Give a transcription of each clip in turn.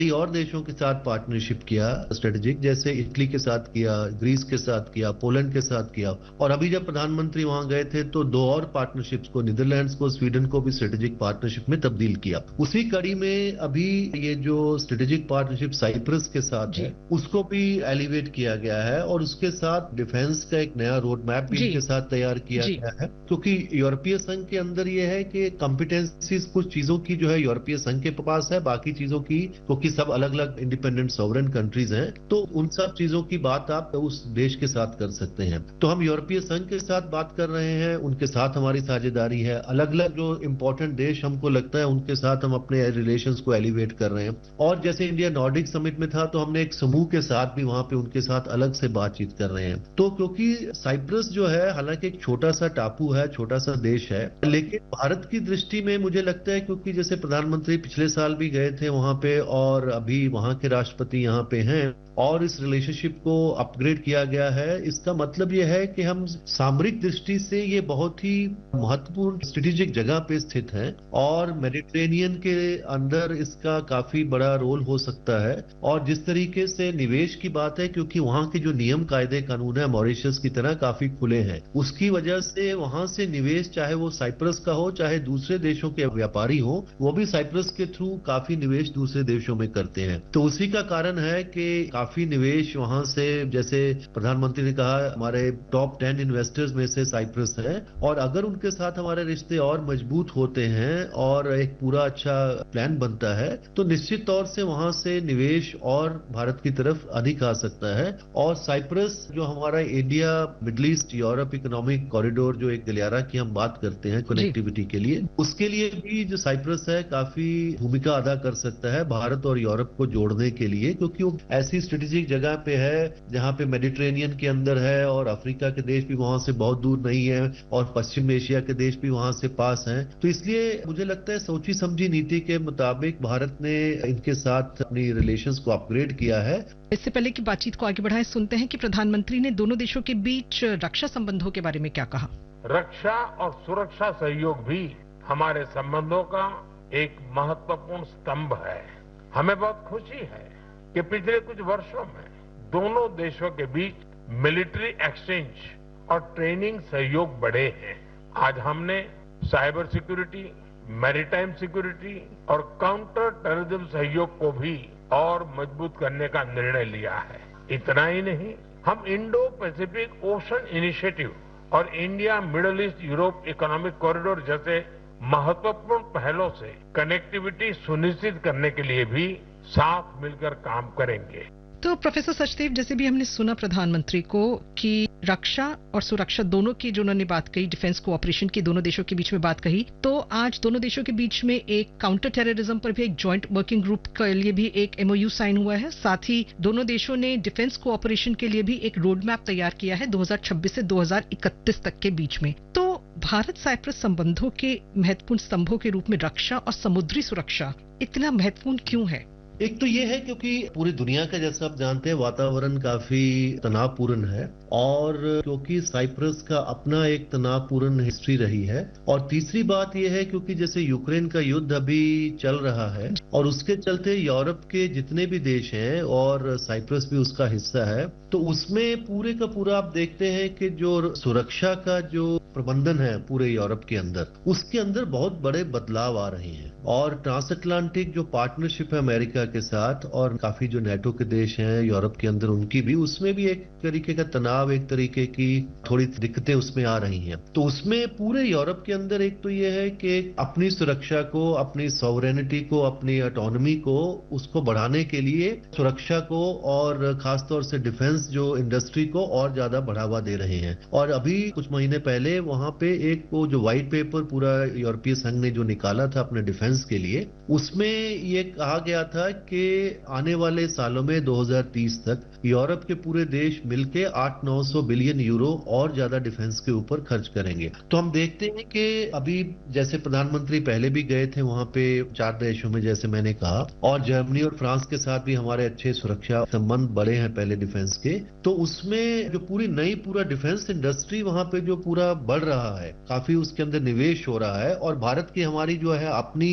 और देशों के साथ पार्टनरशिप किया स्ट्रेटेजिक, जैसे इटली के साथ किया, ग्रीस के साथ किया, पोलैंड के साथ किया। और अभी जब प्रधानमंत्री वहां गए थे तो 2 और पार्टनरशिप्स को, नीदरलैंड्स को, स्वीडन को भी स्ट्रेटेजिक पार्टनरशिप में तब्दील किया। उसी कड़ी में अभी ये जो स्ट्रेटेजिक पार्टनरशिप साइप्रस के साथ जी है उसको भी एलिवेट किया गया है, और उसके साथ डिफेंस का एक नया रोड मैप भी जी इनके साथ तैयार किया जी गया है। क्योंकि यूरोपीय संघ के अंदर ये है कि कॉम्पिटेंसीज कुछ चीजों की जो है यूरोपीय संघ के पास है, बाकी चीजों की, क्योंकि सब अलग अलग इंडिपेंडेंट सॉवरेन कंट्रीज हैं, तो उन सब चीजों की बात आप उस देश के साथ कर सकते हैं। तो हम यूरोपीय संघ के साथ बात कर रहे हैं, उनके साथ हमारी साझेदारी है। अलग अलग जो इंपॉर्टेंट देश हमको लगता है उनके साथ हम अपने रिलेशंस को एलिवेट कर रहे हैं। और जैसे इंडिया नॉर्डिक समिट में था तो हमने एक समूह के साथ भी वहां पे उनके साथ अलग से बातचीत कर रहे हैं। तो क्योंकि साइप्रस जो है हालांकि एक छोटा सा टापू है, छोटा सा देश है, लेकिन भारत की दृष्टि में मुझे लगता है, क्योंकि जैसे प्रधानमंत्री पिछले साल भी गए थे वहां पे और अभी वहां के राष्ट्रपति यहाँ पे हैं और इस रिलेशनशिप को अपग्रेड किया गया है, इसका मतलब यह है कि हम सामरिक दृष्टि से ये बहुत ही महत्वपूर्ण स्ट्रेटेजिक जगह पे स्थित है और मेडिटेरेनियन के अंदर इसका काफी बड़ा रोल हो सकता है। और जिस तरीके से निवेश की बात है, क्योंकि वहां के जो नियम कायदे कानून है मॉरिशस की तरह काफी खुले हैं, उसकी वजह से वहां से निवेश, चाहे वो साइप्रस का हो चाहे दूसरे देशों के व्यापारी हो, वो भी साइप्रस के थ्रू काफी निवेश दूसरे देशों में करते हैं। तो उसी का कारण है कि काफी निवेश वहां से, जैसे प्रधानमंत्री ने कहा, हमारे टॉप 10 इन्वेस्टर्स में से साइप्रस है, और अगर उनके साथ हमारे रिश्ते और मजबूत होते हैं और एक पूरा अच्छा प्लान बनता है तो निश्चित तौर से वहां से निवेश और भारत की तरफ अधिक आ सकता है। और साइप्रस जो हमारा India middle east Europe economic corridor, जो एक गलियारा की हम बात करते हैं जी कनेक्टिविटी के लिए, उसके लिए भी जो साइप्रस है काफी भूमिका अदा कर सकता है भारत और यूरोप को जोड़ने के लिए, क्योंकि वो ऐसी स्ट्रेटेजिक जगह पे है जहां पे मेडिटेरेनियन के अंदर है और अफ्रीका के देश भी वहां से बहुत दूर नहीं है और पश्चिम एशिया के देश भी वहां से पास हैं। तो इसलिए मुझे लगता है सोची समझी नीति के मुताबिक भारत ने इनके साथ अपनी रिलेशंस को अपग्रेड किया है। इससे पहले की बातचीत को आगे बढ़ाएं, सुनते हैं कि प्रधानमंत्री ने दोनों देशों के बीच रक्षा संबंधों के बारे में क्या कहा। रक्षा और सुरक्षा सहयोग भी हमारे संबंधों का एक महत्वपूर्ण स्तंभ है। हमें बहुत खुशी है कि पिछले कुछ वर्षों में दोनों देशों के बीच मिलिट्री एक्सचेंज और ट्रेनिंग सहयोग बढ़े हैं। आज हमने साइबर सिक्योरिटी, मैरीटाइम सिक्योरिटी और काउंटर टेररिज्म सहयोग को भी और मजबूत करने का निर्णय लिया है। इतना ही नहीं, हम इंडो पैसिफिक ओशन इनिशिएटिव और India middle east Europe economic corridor जैसे महत्वपूर्ण पहलों से कनेक्टिविटी सुनिश्चित करने के लिए भी साथ मिलकर काम करेंगे। तो प्रोफेसर सचदेव, जैसे भी हमने सुना प्रधानमंत्री को कि रक्षा और सुरक्षा दोनों की जो उन्होंने बात कही, डिफेंस कोऑपरेशन की दोनों देशों के बीच में बात कही, तो आज दोनों देशों के बीच में एक काउंटर टेररिज्म पर भी एक जॉइंट वर्किंग ग्रुप के लिए भी एक एमओयू साइन हुआ है। साथ ही दोनों देशों ने डिफेंस कोऑपरेशन के लिए भी एक रोड मैप तैयार किया है 2026 से 2031 तक के बीच में। तो भारत साइप्रस संबंधों के महत्वपूर्ण स्तंभों के रूप में रक्षा और समुद्री सुरक्षा इतना महत्वपूर्ण क्यों है? एक तो ये है क्योंकि पूरी दुनिया का, जैसा आप जानते हैं, वातावरण काफी तनावपूर्ण है, और क्योंकि साइप्रस का अपना एक तनावपूर्ण हिस्ट्री रही है, और तीसरी बात यह है क्योंकि जैसे यूक्रेन का युद्ध अभी चल रहा है और उसके चलते यूरोप के जितने भी देश हैं और साइप्रस भी उसका हिस्सा है, तो उसमें पूरे का पूरा आप देखते हैं कि जो सुरक्षा का जो प्रबंधन है पूरे यूरोप के अंदर, उसके अंदर बहुत बड़े बदलाव आ रहे हैं। और ट्रांस अटलांटिक जो पार्टनरशिप है अमेरिका के साथ, और काफी जो नेटो के देश हैं यूरोप के अंदर, उनकी भी, उसमें भी एक तरीके का तनाव, एक तरीके की थोड़ी दिक्कतें उसमें आ रही हैं। तो उसमें पूरे यूरोप के अंदर एक तो ये है कि अपनी सुरक्षा को, अपनी सॉवरेनिटी को, अपनी ऑटोनॉमी को, उसको बढ़ाने के लिए सुरक्षा को और खासतौर से डिफेंस जो इंडस्ट्री को और ज्यादा बढ़ावा दे रहे हैं। और अभी कुछ महीने पहले वहां पे एक वो जो व्हाइट पेपर पूरा यूरोपीय संघ ने जो निकाला था अपने डिफेंस के लिए, उसमें ये कहा गया था कि आने वाले सालों में 2030 तक यूरोप के पूरे देश मिलके 800-900 बिलियन यूरो और ज्यादा डिफेंस के ऊपर खर्च करेंगे। तो हम देखते हैं कि अभी जैसे प्रधानमंत्री पहले भी गए थे वहां पे 4 देशों में, जैसे मैंने कहा, और जर्मनी और फ्रांस के साथ भी हमारे अच्छे सुरक्षा संबंध बड़े हैं पहले डिफेंस के। तो उसमें जो पूरा डिफेंस इंडस्ट्री वहां पे जो पूरा बढ़ रहा है, काफी उसके अंदर निवेश हो रहा है, और भारत की हमारी जो है अपनी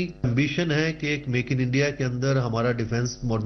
एम्बिशन है कि एक मेक इन इंडिया के अंदर हमारा डिफेंस